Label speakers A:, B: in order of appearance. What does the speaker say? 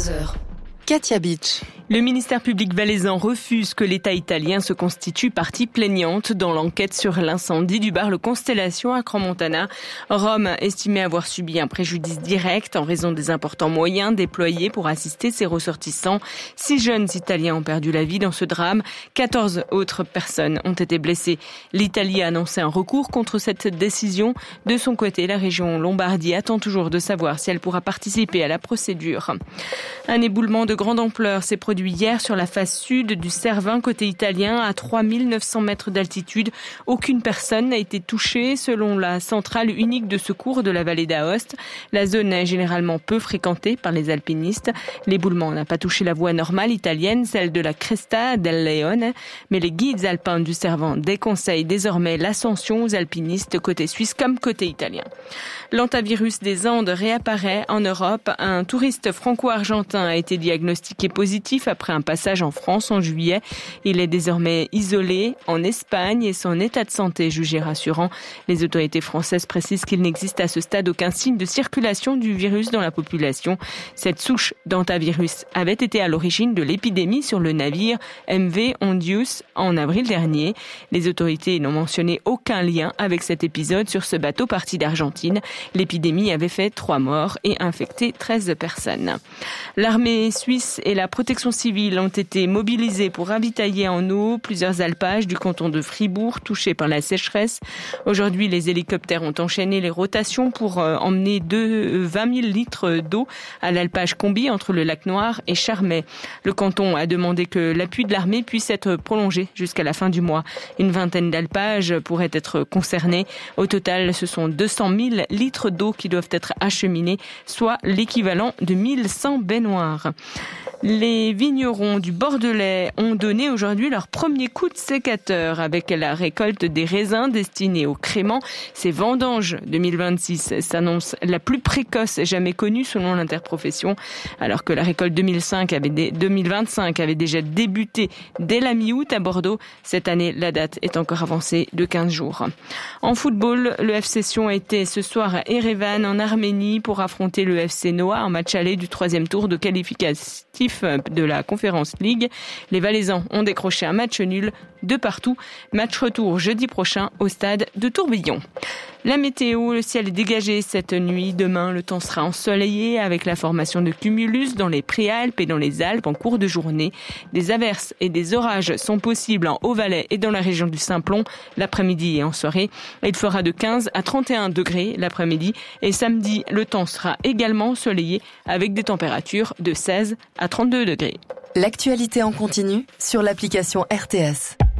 A: 23h.
B: Katia Beach.
C: Le ministère public valaisan refuse que l'État italien se constitue partie plaignante dans l'enquête sur l'incendie du bar Le Constellation à Crans-Montana. Rome estimait avoir subi un préjudice direct en raison des importants moyens déployés pour assister ses ressortissants. 6 jeunes Italiens ont perdu la vie dans ce drame. 14 autres personnes ont été blessées. L'Italie a annoncé un recours contre cette décision. De son côté, la région Lombardie attend toujours de savoir si elle pourra participer à la procédure. Un éboulement de grande ampleur s'est produit hier sur la face sud du Cervin côté italien à 3900 mètres d'altitude. Aucune personne n'a été touchée selon la centrale unique de secours de la vallée d'Aoste. La zone est généralement peu fréquentée par les alpinistes. L'éboulement n'a pas touché la voie normale italienne, celle de la Cresta del Leone, mais les guides alpins du Cervin déconseillent désormais l'ascension aux alpinistes côté suisse comme côté italien. L'hantavirus des Andes réapparaît en Europe. Un touriste franco-argentin a été diagnostiqué positif après un passage en France en juillet. Il est désormais isolé en Espagne et son état de santé est jugé rassurant. Les autorités françaises précisent qu'il n'existe à ce stade aucun signe de circulation du virus dans la population. Cette souche d'hantavirus avait été à l'origine de l'épidémie sur le navire MV Hondius en avril dernier. Les autorités n'ont mentionné aucun lien avec cet épisode sur ce bateau parti d'Argentine. L'épidémie avait fait 3 morts et infecté 13 personnes. L'armée suisse et la protection civile ont été mobilisés pour ravitailler en eau plusieurs alpages du canton de Fribourg touchés par la sécheresse. Aujourd'hui, les hélicoptères ont enchaîné les rotations pour emmener 20 000 litres d'eau à l'alpage Combi entre le lac Noir et Charmey. Le canton a demandé que l'appui de l'armée puisse être prolongé jusqu'à la fin du mois. Une vingtaine d'alpages pourraient être concernés. Au total, ce sont 200 000 litres d'eau qui doivent être acheminés, soit l'équivalent de 1100 baignoires. Les vignerons du Bordelais ont donné aujourd'hui leur premier coup de sécateur avec la récolte des raisins destinés au crément. Ces vendanges 2026 s'annonce la plus précoce jamais connue selon l'interprofession, alors que la récolte 2025 avait déjà débuté dès la mi-août à Bordeaux. Cette année, la date est encore avancée de 15 jours. En football, le FC Sion était ce soir à Erevan en Arménie pour affronter le FC Noah en match aller du 3e tour de qualificatif de la Conference League. Les Valaisans ont décroché un match nul de partout. Match retour jeudi prochain au stade de Tourbillon. La météo, le ciel est dégagé cette nuit. Demain, le temps sera ensoleillé avec la formation de cumulus dans les Préalpes et dans les Alpes en cours de journée. Des averses et des orages sont possibles en Haut-Valais et dans la région du Simplon l'après-midi et en soirée. Il fera de 15 à 31 degrés l'après-midi et samedi, le temps sera également ensoleillé avec des températures de 16 à 32 degrés.
B: L'actualité en continu sur l'application RTS.